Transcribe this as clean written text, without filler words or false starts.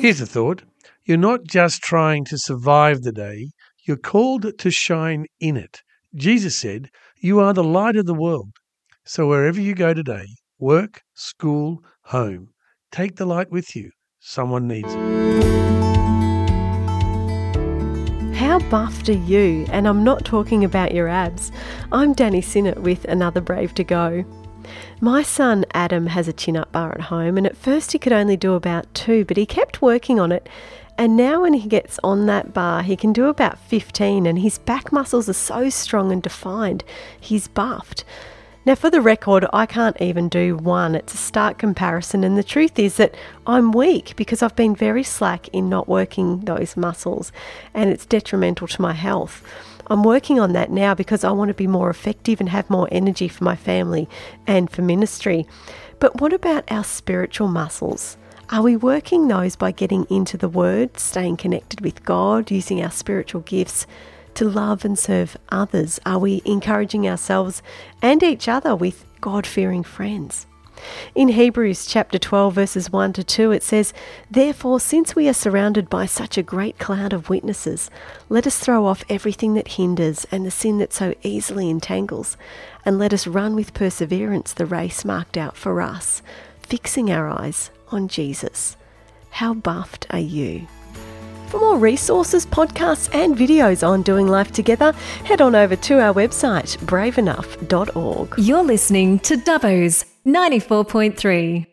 Here's a thought. You're not just trying to survive the day, you're called to shine in it. Jesus said, "You are the light of the world." So wherever you go today, work, school, home, take the light with you. Someone needs it. How buffed are you? And I'm not talking about your abs. I'm Danny Sinnott with another Brave to Go. My son Adam has a chin-up bar at home, and at first he could only do about 2, but he kept working on it. And now when he gets on that bar, he can do about 15, and his back muscles are so strong and defined. He's buffed. Now, for the record, I can't even do 1. It's a stark comparison, and the truth is that I'm weak because I've been very slack in not working those muscles, and it's detrimental to my health. I'm working on that now because I want to be more effective and have more energy for my family and for ministry. But what about our spiritual muscles? Are we working those by getting into the Word, staying connected with God, using our spiritual gifts to love and serve others? Are we encouraging ourselves and each other with God-fearing friends? In Hebrews chapter 12 verses 1 to 2 it says, "Therefore, since we are surrounded by such a great cloud of witnesses, let us throw off everything that hinders and the sin that so easily entangles, and let us run with perseverance the race marked out for us, fixing our eyes on Jesus." How buffed are you? For more resources, podcasts and videos on doing life together, head on over to our website, braveenough.org. You're listening to Dubbo's 94.3.